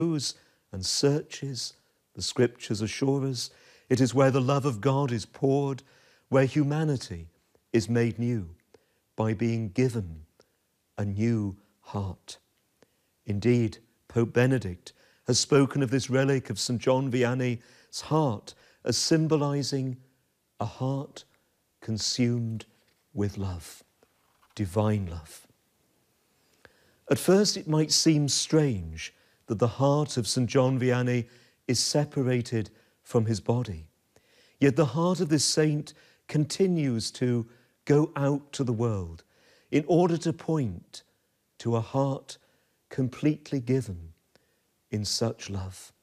knows and searches, the scriptures assure us. It is where the love of God is poured, where humanity is made new by being given a new heart. Indeed, Pope Benedict has spoken of this relic of St. John Vianney's heart as symbolizing a heart consumed with love, divine love. At first, it might seem strange that the heart of St. John Vianney is separated from his body. Yet the heart of this saint continues to go out to the world in order to point to a heart completely given in such love.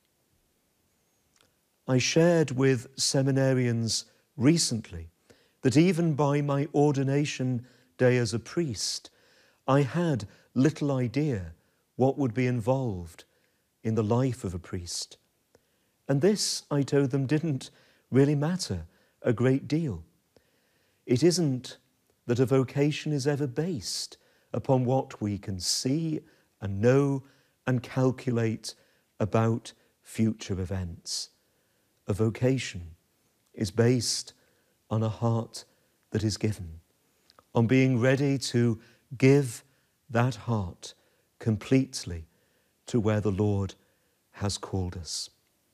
I shared with seminarians recently that even by my ordination day as a priest, I had little idea what would be involved in the life of a priest. And this, I told them, didn't really matter a great deal. It isn't that a vocation is ever based upon what we can see and know and calculate about future events. A vocation is based on a heart that is given, on being ready to give that heart completely to where the Lord has called us.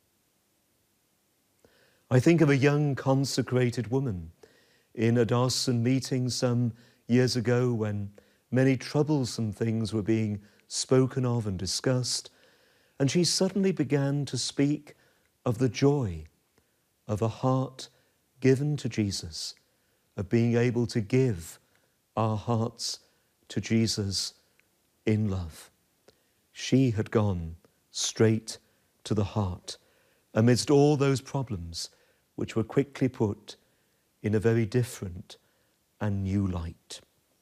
I think of a young consecrated woman in a Dawson meeting some years ago when many troublesome things were being spoken of and discussed, and she suddenly began to speak of the joy of a heart given to Jesus, of being able to give our hearts to Jesus in love. She had gone straight to the heart amidst all those problems which were quickly put in a very different and new light.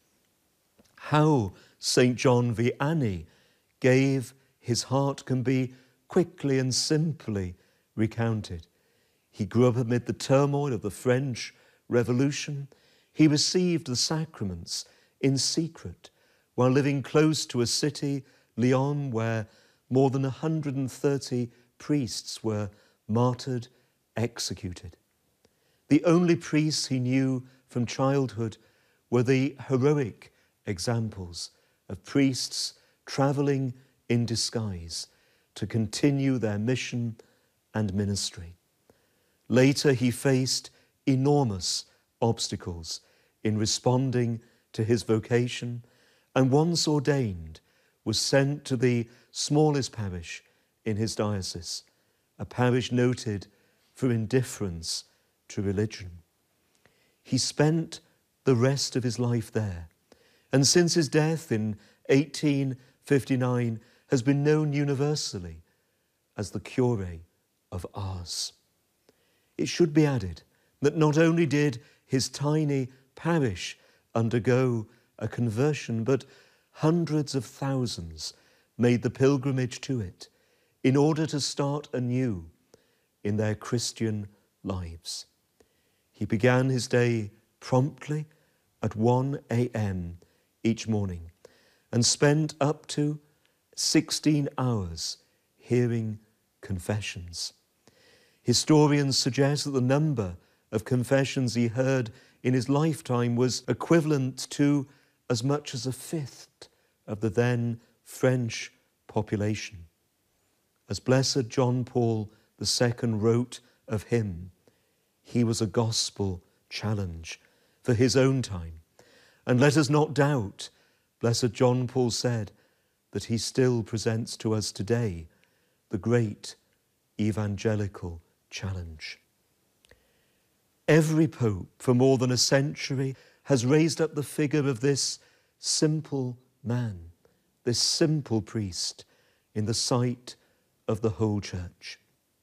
How St. John Vianney gave his heart can be quickly and simply recounted. He grew up amid the turmoil of the French Revolution. He received the sacraments in secret while living close to a city, Lyon, where more than 130 priests were martyred, executed. The only priests he knew from childhood were the heroic examples of priests traveling in disguise to continue their mission and ministry. Later, he faced enormous obstacles in responding to his vocation, and once ordained, was sent to the smallest parish in his diocese, a parish noted for indifference to religion. He spent the rest of his life there, and since his death in 1859 has been known universally as the Curé of Ars. It should be added that not only did his tiny parish undergo a conversion, but hundreds of thousands made the pilgrimage to it in order to start anew in their Christian lives. He began his day promptly at 1 a.m. each morning and spent up to 16 hours hearing confessions. Historians suggest that the number of confessions he heard in his lifetime was equivalent to as much as a fifth of the then French population. As Blessed John Paul II wrote of him, he was a gospel challenge for his own time. And let us not doubt, Blessed John Paul said, that he still presents to us today the great evangelical challenge. Every pope for more than a century has raised up the figure of this simple man, this simple priest in the sight of the whole church.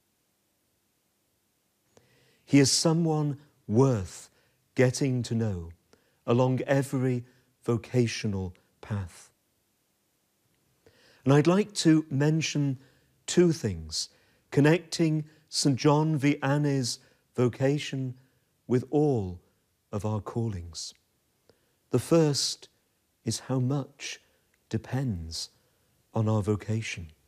He is someone worth getting to know along every vocational path. And I'd like to mention two things connecting St. John Vianney's vocation with all of our callings. The first is how much depends on our vocation.